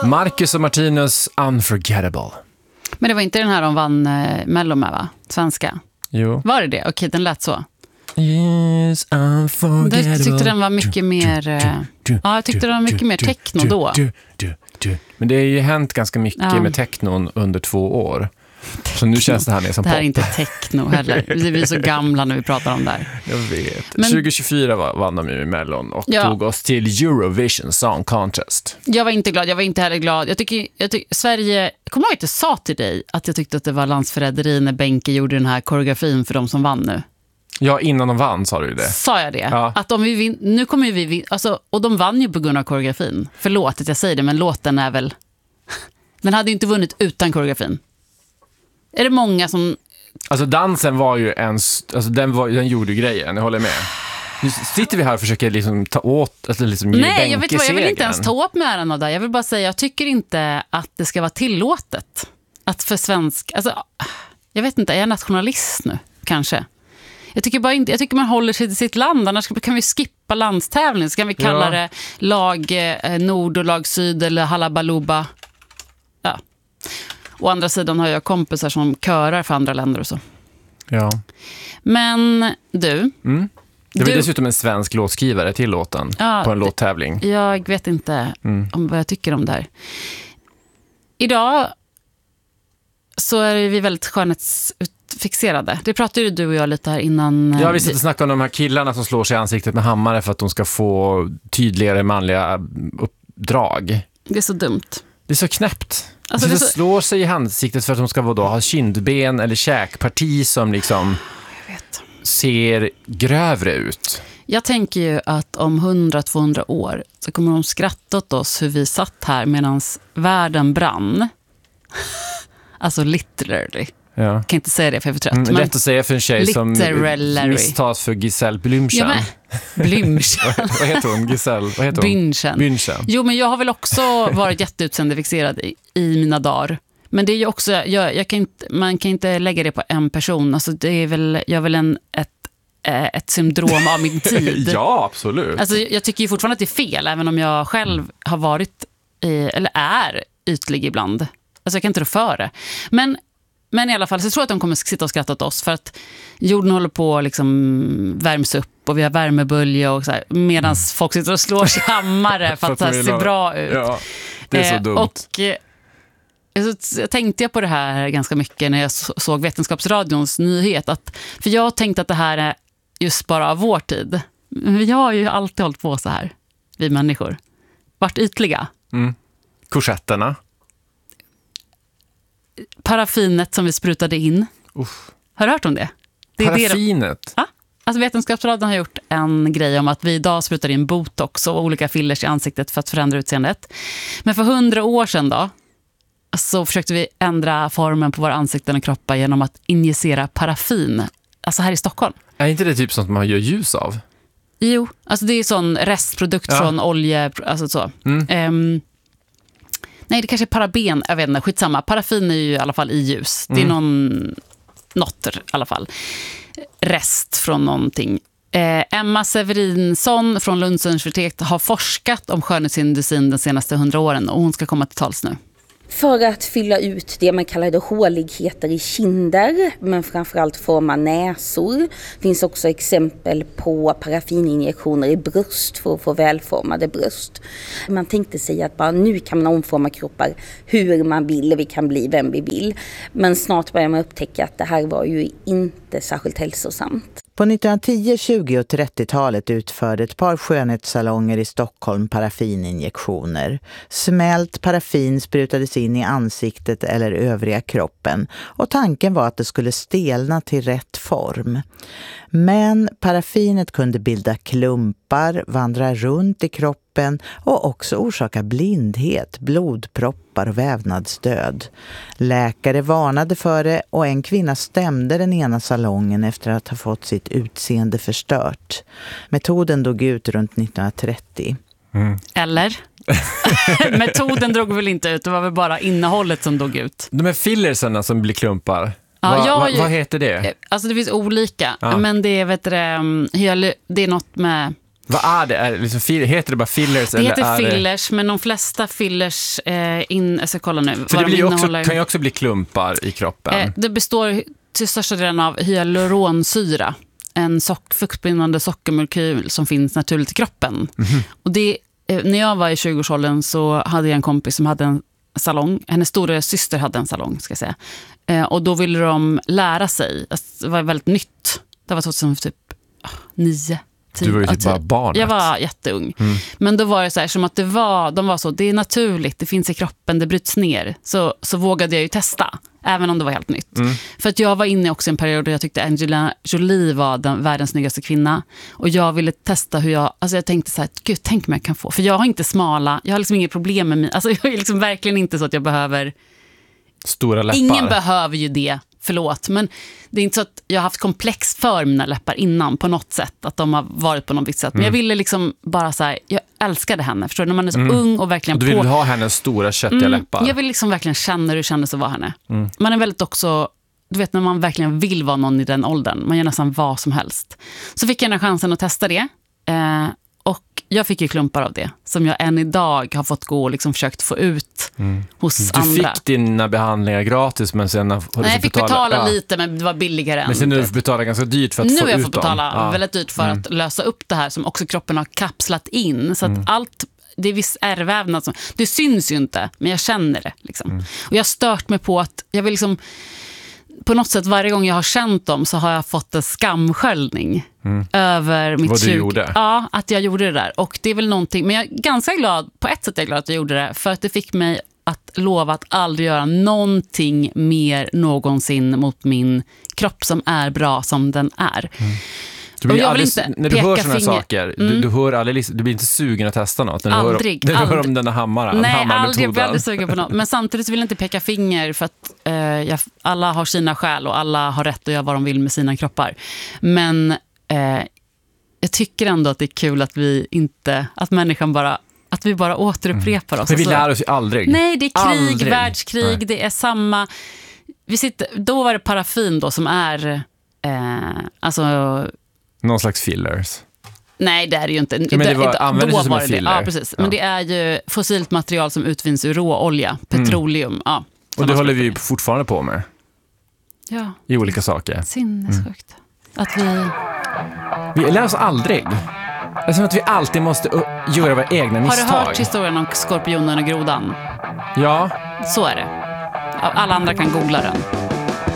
Marcus och Martinus, Unforgettable. Men det var inte den här de vann Mello med, va? Svenska. Jo. Var det det? Okej, den lät så. Yes, unforgettable. Jag tyckte den var mycket mer... Ja, jag tyckte den var mycket mer techno då. Men det har ju hänt ganska mycket med technon under 2 år. Så nu känns det här mer som det här pop. är inte techno heller. Vi är så gamla när vi pratar om det här. Jag vet. 2024 vann de ju i Mellon och tog oss till Eurovision Song Contest. Jag var inte glad, jag var inte heller glad. Jag tycker Sverige... Kommer jag inte sa till dig att jag tyckte att det var landsförräderi när Benke gjorde den här koreografin för de som vann nu? Ja, innan de vann sa du det. Sa jag det? Ja. Att om vi nu kommer vi alltså, och de vann ju på grund av koreografin. Förlåt att jag säger det, men låten är väl... Den hade ju inte vunnit utan koreografin. Är det många som... Alltså dansen var ju alltså den gjorde grejen, jag håller med. Nu sitter vi här och försöker liksom ta åt, alltså liksom ge Nej, jag vet vad, jag vill inte ens ta åt med äran av det. Jag vill bara säga, jag tycker inte att det ska vara tillåtet. Att för svensk... Alltså, jag vet inte, är jag nationalist nu? Kanske. Jag tycker man håller sig till sitt land. Annars kan vi skippa landstävling. Så kan vi kalla det lag nord och lag syd eller halabaluba. Ja. Å andra sidan har jag kompisar som körar för andra länder och så. Ja. Men du... Det var dessutom en svensk låtskrivare till låten på en låttävling. Jag vet inte om vad jag tycker om det här. Idag så är vi väldigt skönhetsfixerade. Det pratade ju du och jag lite här innan. Ja, vi sitter och snackar om de här killarna som slår sig i ansiktet med hammare för att de ska få tydligare manliga uppdrag. Det är så dumt. Det är så knäppt. Alltså, det slår sig i ansiktet för att de ska ha kindben eller käkparti som liksom ser grövre ut. Jag tänker ju att om 100-200 år så kommer de skratta åt oss hur vi satt här medan världen brann. Alltså literally. Ja. Jag kan inte säga det för jag är för trött. Lätt att säga för en tjej som misstas för Giselle Blümchen. Blümchen. Vad heter hon? Giselle? Vad heter hon? Bündchen. Jo, men jag har väl också varit jätteutseendefikserad i mina dagar. Men det är ju också, man kan inte lägga det på en person. Alltså det är väl, jag är väl ett syndrom av min tid. Ja, absolut. Alltså jag tycker ju fortfarande att det är fel, även om jag själv har varit eller är ytlig ibland. Alltså jag kan inte rå för det. Men i alla fall så tror jag att de kommer sitta och skratta åt oss för att jorden håller på liksom värms upp och vi har värmebölja och så här, medan folk sitter och slår sig hammare för att det ser bra ut. Ja, det är så dumt. Och så tänkte jag på det här ganska mycket när jag såg Vetenskapsradions nyhet. För jag tänkte att det här är just bara av vår tid. Vi har ju alltid hållit på så här, vi människor. Vart ytliga. Korsetterna. Paraffinet som vi sprutade in. Har du hört om det? Paraffinet? Ja. Alltså Vetenskapsradion har gjort en grej om att vi idag sprutar in botox och olika fillers i ansiktet för att förändra utseendet. Men för 100 år sedan då så försökte vi ändra formen på våra ansikten och kroppar genom att injicera paraffin. Alltså här i Stockholm. Är inte det typ sånt man gör ljus av? Jo, alltså det är sån restprodukt från olje, alltså så. Nej, det kanske är paraben, jag vet inte, skitsamma. Paraffin är ju i alla fall i ljus. Det är något i alla fall. Rest från någonting. Emma Severinsson från Lunds universitet har forskat om skönhetsindustrin de senaste 100 åren och hon ska komma till tals nu. För att fylla ut det man kallar det håligheter i kinder, men framförallt forma näsor. Finns också exempel på paraffininjektioner i bröst för att få välformade bröst. Man tänkte sig att bara nu kan man omforma kroppar hur man vill, vi kan bli vem vi vill. Men snart börjar man upptäcka att det här var ju inte särskilt hälsosamt. På 1910-, 20- och 30-talet utförde ett par skönhetssalonger i Stockholm paraffininjektioner. Smält paraffin sprutades in i ansiktet eller övriga kroppen och tanken var att det skulle stelna till rätt form. Men paraffinet kunde bilda klumpar, vandra runt i kroppen och också orsaka blindhet, blodproppar och vävnadsdöd. Läkare varnade för det och en kvinna stämde den ena salongen efter att ha fått sitt utseende förstört. Metoden dog ut runt 1930. Eller? Metoden drog väl inte ut, det var väl bara innehållet som dog ut. De här fillerserna som blir klumpar. Ja, vad heter det? Alltså det finns olika, men det är det är något med Vad är det? Heter det bara fillers? Det heter fillers, men de flesta fillers jag ska kolla nu. För det blir kan ju också bli klumpar i kroppen. Det består till största delen av hyaluronsyra, en fuktbindande sockermolekyl som finns naturligt i kroppen. Och när jag var i 20-årsåldern så hade jag en kompis som hade en salong. Hennes stora syster hade en salong, ska jag säga. Och då ville de lära sig. Alltså, det var väldigt nytt. Det var 2009. Du var ju typ bara barnet. Jag var jätteung. Men då var det så här, som att de var så, det är naturligt, det finns i kroppen, det bryts ner. Så vågade jag ju testa, även om det var helt nytt. För att jag var inne också i en period där jag tyckte Angelina Jolie var världens snyggaste kvinna. Och jag ville testa hur jag tänkte så här, gud, tänk mig jag kan få. För jag har inte smala, jag har liksom inget problem med mig. Alltså jag är liksom verkligen inte så att jag behöver stora läppar. Ingen behöver ju det. Förlåt, men det är inte så att jag har haft komplex för mina läppar innan på något sätt, att de har varit på något visst sätt. Men jag ville liksom bara så här, jag älskade henne, förstår du? När man är så ung och verkligen och du vill ha hennes stora köttiga läppar. Jag vill liksom verkligen känna hur det kändes att vara henne. Man är väldigt också, du vet när man verkligen vill vara någon i den åldern, man gör nästan vad som helst. Så fick jag den chansen att testa det. Och jag fick ju klumpar av det som jag än idag har fått gå och liksom försökt få ut hos andra. Du fick dina behandlingar gratis, men sen har du jag fick betala lite, men det var billigare än. Men sen nu får betala ganska dyrt för att få ut dem. Nu har jag fått betala väldigt dyrt för att lösa upp det här som också kroppen har kapslat in. Så att allt, det är viss ärrvävnad som, det syns ju inte, men jag känner det liksom. Och jag har stört mig på att jag vill liksom, på något sätt varje gång jag har känt dem så har jag fått en skamsköljning över mitt vad du gjorde. Ja, att jag gjorde det där. Och det är väl någonting, men jag är ganska glad, på ett sätt är jag glad att jag gjorde det, för att det fick mig att lova att aldrig göra någonting mer någonsin mot min kropp som är bra som den är. Du blir jag vill aldrig, inte när du hör såna finger. saker, du hör aldrig, du blir inte sugen att testa något. När Aldrig. Du hör om den där hammaren. Nej, aldrig. Jag blir aldrig sugen på något. Men samtidigt vill jag inte peka finger, för att alla har sina skäl och alla har rätt att göra vad de vill med sina kroppar. Men jag tycker ändå att det är kul att att människan bara, att vi bara återupprepar oss. Men vi lär oss ju aldrig. Nej, det är krig, aldrig. Världskrig, nej. Det är samma. Då var det paraffin då som är alltså någon slags fillers. Nej, det är det ju inte. Men det var, då var det filler. Ja, precis. Men det är ju fossilt material som utvinns ur råolja, petroleum. Ja, och det håller vi fortfarande på med. Ja. I olika saker. Sinnessjukt. Att vi lär oss aldrig. Det är som att vi alltid måste göra våra egna misstag. Har du hört historien om skorpionen och grodan? Ja. Så är det. Alla andra kan googla den.